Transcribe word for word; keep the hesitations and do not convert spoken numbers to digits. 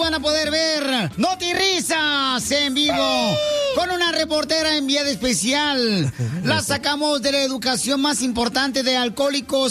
van a poder ver Notirrisas en vivo con una reportera enviada especial. La sacamos de la educación más importante de Alcohólicos